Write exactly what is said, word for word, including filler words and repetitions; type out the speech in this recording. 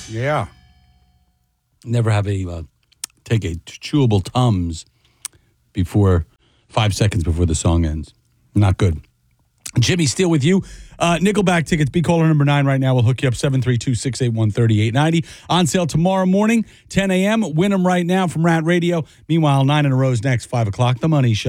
Yeah. Never have a uh, take a chewable Tums before five seconds before the song ends. Not good. Jimmy Steele with you. Uh, Nickelback tickets, be caller number nine right now. We'll hook you up, seven three two, six eight one, three eight nine zero. On sale tomorrow morning, ten a.m. Win them right now from Rat Radio. Meanwhile, nine in a row is next, five o'clock, The Money Show.